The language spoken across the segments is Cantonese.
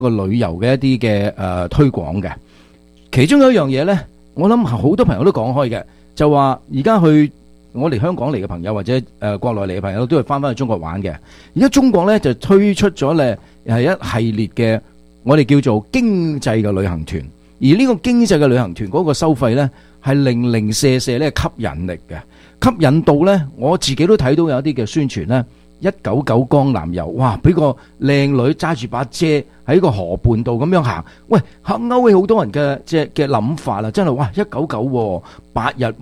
個旅遊嘅一啲嘅推廣嘅。其中有一樣嘢咧，我諗好多朋友都講開嘅，就話而家我哋香港嚟嘅朋友或者國內嚟嘅朋友都係翻去中國玩嘅。而家中國咧就推出咗咧係一系列嘅我哋叫做經濟嘅旅行團，而呢個經濟嘅旅行團嗰個收費咧係零零舍舍咧吸引力嘅，吸引到咧我自己都睇到有一啲嘅宣傳咧，199江南遊，哇！俾個靚女揸住把遮喺個河畔度咁樣行，喂，勾起好多人嘅諗法啦，真係哇！199 8日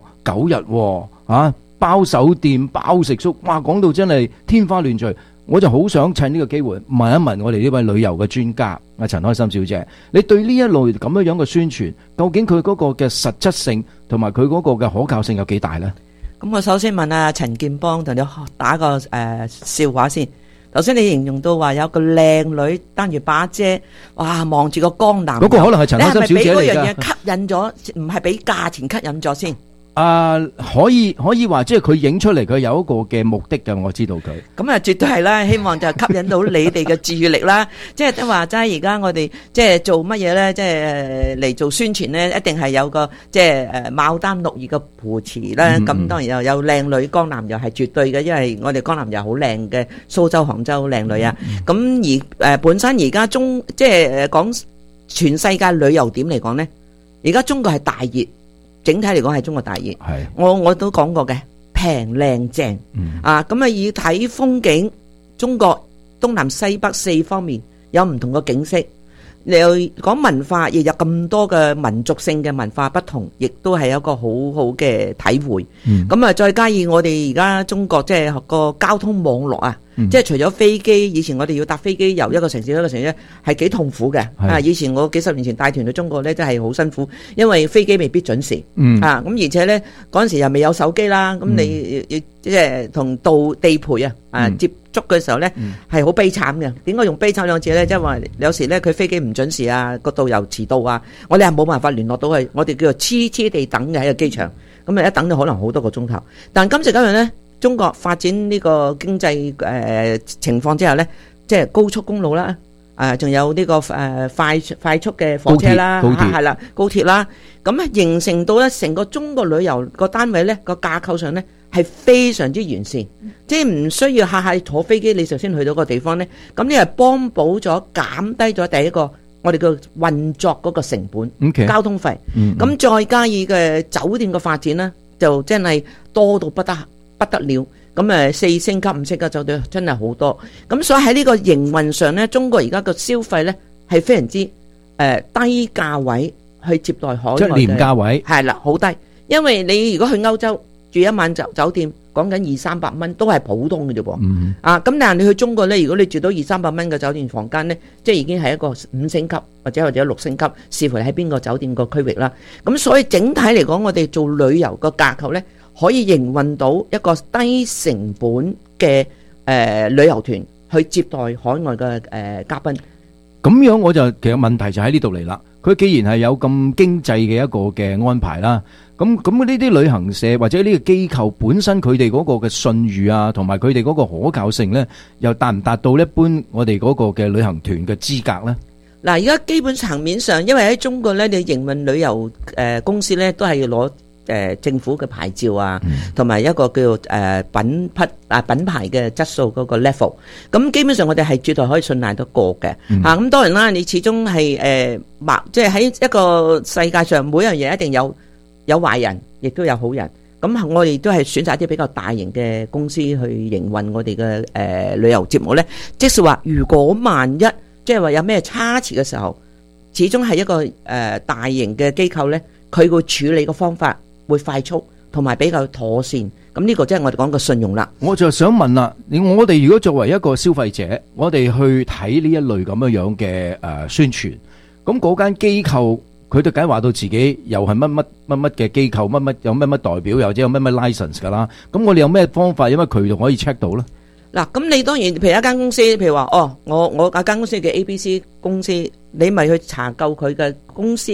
9日啊，包酒店包食宿，哇！講到真係天花亂墜，我就好想趁呢個機會問一問我哋呢位旅遊嘅專家阿陳開心小姐，你對呢一類咁樣嘅宣傳，究竟佢嗰個嘅實質性同埋佢嗰個嘅可靠性有幾大呢？ 咁我首先問阿陳健邦同你打個笑話先。頭先你形容到話有個靚女擔住把遮，哇，望住個江南， 嗰個可能係陳開心小姐嚟㗎。 你係咪俾嗰樣嘢吸引咗？唔係俾價錢吸引咗先？ 可以話，即係佢影出嚟，佢有一個嘅目的嘅，我知道佢。 咁啊，絕對係啦，希望就吸引到你哋嘅注意力啦。即係話齋，而家我哋即係做乜嘢咧？即係嚟做宣傳咧，一定係有個即係牡丹綠葉嘅扶持啦。咁當然又有靚女江南又係絕對嘅，因為我哋江南又好靚嘅，蘇州、杭州靚女啊。咁而本身而家即係講全世界旅遊點嚟講咧，而家中國係大熱。整體嚟講係中國大熱，我都講過嘅，平靚正啊！咁啊，以睇風景，中國東南西北四方面有唔同嘅景色。你又講文化，亦有咁多嘅民族性嘅文化不同，亦都係有一個好好嘅體會。咁啊，再加以我哋而家中國即係個交通網絡啊。即係除咗飛機，以前我哋要搭飛機由一個城市一個城市係幾痛苦嘅。以前我幾十年前帶團去中國咧，真係好辛苦，因為飛機未必準時。咁而且咧嗰陣時又未有手機啦，咁你即係同地陪接觸嘅時候咧係好悲慘嘅。點解用悲慘兩字咧？即係話有時咧佢飛機唔準時啊，個導遊遲到啊，我哋係冇辦法聯絡到佢，我哋叫做痴痴地等嘅喺個機場。咁啊一等就可能好多個鐘頭。但今時今日咧，中國發展呢個經濟情況之下咧，即係高速公路啦，仲有呢個快速嘅火車啦，係啦，高鐵啦，咁啊形成到咧成個中國旅遊個單位咧個架構上咧係非常之完善，即係唔需要下下坐飛機你就先去到個地方咧，咁你係幫補咗減低咗第一個我哋嘅運作嗰個成本，交通費，咁再加以嘅酒店嘅發展咧，就真係多到不得了，咁4星級、5星級酒店真係好多，咁所以喺呢個營運上咧，中國而家個消費咧係非常之低價位去接待海外嘅，即係廉價位，係啦，好低。因為你如果去歐洲住一晚酒店，講緊200-300蚊都係普通嘅啫噃。咁但係你去中國咧，如果你住到200-300蚊嘅酒店房間咧，即係已經係一個5星級或者6星級，視乎你喺邊個酒店個區域啦。咁所以整體嚟講，我哋做旅遊個架構咧，可以營運到一個低成本嘅旅遊團去接待海外嘅嘉賓。 咁樣我就其實問題就喺呢度嚟啦。佢既然係有咁經濟嘅一個嘅安排啦，咁呢啲旅行社或者呢個機構本身佢哋嗰個嘅信譽啊，同埋佢哋嗰個可靠性咧，又達唔達到一般我哋嗰個嘅旅行團嘅資格咧？ 嗱，而家基本層面上，因為喺中國咧，你營運旅遊公司咧，都係要攞政府嘅牌照啊，同埋一個叫做品牌嘅質素嗰個 level， 咁基本上我哋係絕對可以信賴得過嘅。咁當然啦，你始終係即係喺一個世界上，每樣嘢一定有壞人，亦都有好人。咁我哋都係選擇一啲比較大型嘅公司去營運我哋嘅旅遊節目咧。即是話，如果萬一即係話有咩差池嘅時候，始終係一個大型嘅機構咧，佢會處理嘅方法會快速同埋比較妥善，咁呢個即係我哋講嘅信用啦。 我就想問啦，我哋如果作為一個消費者，我哋去睇呢一類咁樣嘅宣傳，咁嗰間機構佢都梗話到自己又係乜嘅機構，有乜代表，又或者有乜 license 噶啦。咁我哋有咩方法，有乜渠道可以 check 到咧？ 嗱，咁你當然，譬如一間公司，譬如話，我間公司嘅 ABC 公司，你咪去查究佢嘅公司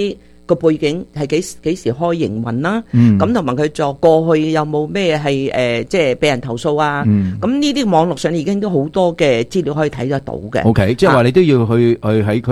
個背景係幾時開營運啦， 嗯咁同埋佢作過去有冇咩係即係俾人投訴啊？咁呢啲網絡上已經都好多嘅資料可以睇得到嘅。 OK， 即係話你都要去喺佢